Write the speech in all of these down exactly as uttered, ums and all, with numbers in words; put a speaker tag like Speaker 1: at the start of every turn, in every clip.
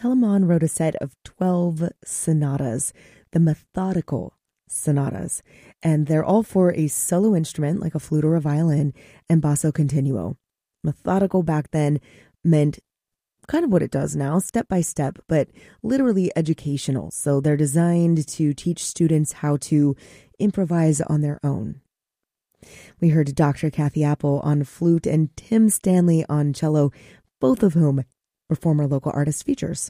Speaker 1: Telemann wrote a set of twelve sonatas, the methodical sonatas, and they're all for a solo instrument like a flute or a violin and basso continuo. Methodical back then meant kind of what it does now, step by step, but literally educational. So they're designed to teach students how to improvise on their own. We heard Doctor Kathy Apple on flute and Tim Stanley on cello, both of whom were former local artist features.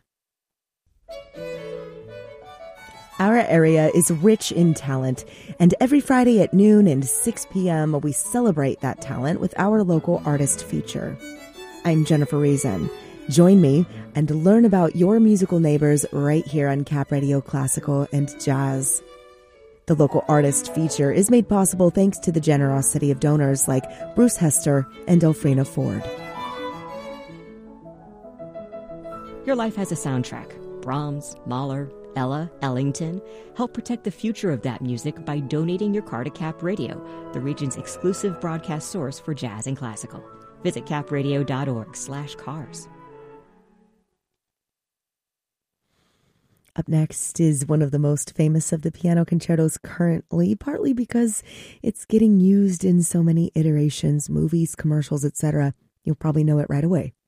Speaker 1: Our area is rich in talent, and every Friday at noon and six p.m. we celebrate that talent with our local artist feature. I'm Jennifer Reason. Join me and learn about your musical neighbors right here on Cap Radio Classical and Jazz. The local artist feature is made possible thanks to the generosity of donors like Bruce Hester and Elfrina Ford.
Speaker 2: Your life has a soundtrack. Brahms, Mahler, Ella, Ellington. Help protect the future of that music by donating your car to Cap Radio, the region's exclusive broadcast source for jazz and classical. Visit capradio.org slash cars.
Speaker 1: Up next is one of the most famous of the piano concertos currently, partly because it's getting used in so many iterations, movies, commercials, et cetera. You'll probably know it right away.